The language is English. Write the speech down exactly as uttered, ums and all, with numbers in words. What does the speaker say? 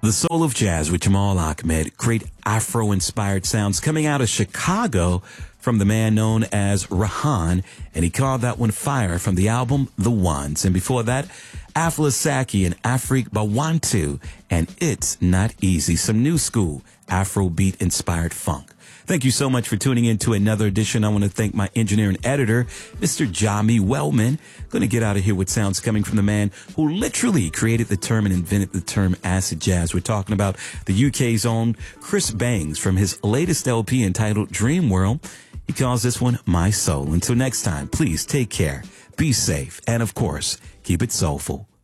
The Soul of Jazz with Jamal Ahmed. Great Afro-inspired sounds coming out of Chicago from the man known as Rahan, and he called that one Fire from the album The Ones. And before that, Afla Saki and Afrique Bawantu, and It's Not Easy, some new school Afrobeat-inspired funk. Thank you so much for tuning in to another edition. I want to thank my engineer and editor, Mister Jami Wellman. Going to get out of here with sounds coming from the man who literally created the term and invented the term acid jazz. We're talking about the U K's own Chris Bangs from his latest L P entitled Dream World. He calls this one My Soul. Until next time, please take care, be safe, and of course, keep it soulful.